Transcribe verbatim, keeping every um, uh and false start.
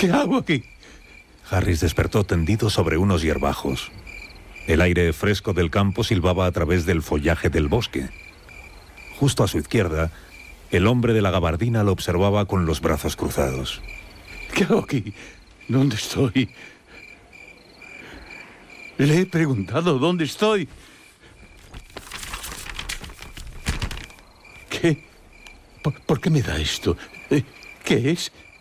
¿Qué hago aquí? Harris despertó tendido sobre unos hierbajos. El aire fresco del campo silbaba a través del follaje del bosque. Justo a su izquierda, el hombre de la gabardina lo observaba con los brazos cruzados. ¿Qué hago aquí? ¿Dónde estoy? Le he preguntado dónde estoy. ¿Qué? ¿Por, por qué me da esto? ¿Qué es?